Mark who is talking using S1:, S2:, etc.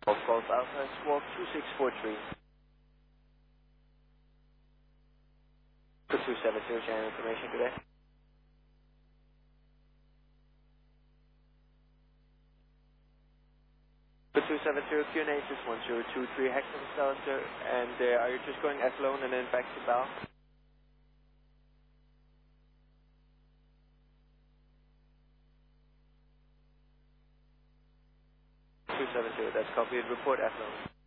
S1: Golf Alpha, Squawk 2643. For 270, channel information today. For 270, QNH is 1023 Hexham Silencer, and are you just going Athlone and then back to Bal? 270, that's copied. Report Athlone.